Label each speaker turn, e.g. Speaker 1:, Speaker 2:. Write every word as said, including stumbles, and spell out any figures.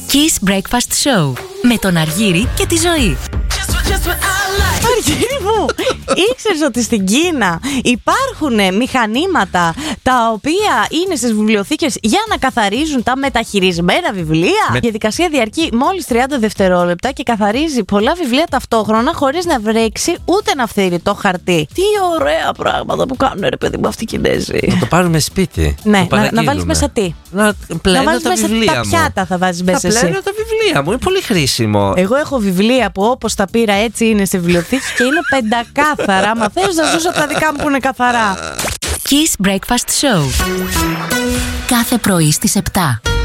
Speaker 1: Kiss Breakfast Show με τον Αργύρη και τη Ζωή.
Speaker 2: Αργύρη μου, ήξερες ότι στην Κίνα υπάρχουν μηχανήματα τα οποία είναι στις βιβλιοθήκες για να καθαρίζουν τα μεταχειρισμένα βιβλία? Με... Η διαδικασία διαρκεί μόλις τριάντα δευτερόλεπτα και καθαρίζει πολλά βιβλία ταυτόχρονα χωρίς να βρέξει ούτε να φθείρει το χαρτί. Τι ωραία πράγματα που κάνουν, ρε παιδί μου, αυτοί οι Κινέζοι.
Speaker 3: Να το πάρουμε σπίτι.
Speaker 2: Ναι, να, να βάλεις μέσα τι?
Speaker 3: Να πλένω
Speaker 2: να
Speaker 3: τα βιβλία
Speaker 2: τα
Speaker 3: μου.
Speaker 2: πιάτα θα βάζεις μέσα εσύ.
Speaker 3: Θα πλένω τα βιβλία μου, είναι πολύ χρήσιμο.
Speaker 2: Εγώ έχω βιβλία που όπως τα πήρα έτσι είναι στη βιβλιοθήκη και είναι πεντακάθαρα. Μα θες να ζήσω τα δικά μου που είναι καθαρά.
Speaker 1: Kiss Breakfast Show. Κάθε πρωί στις επτά.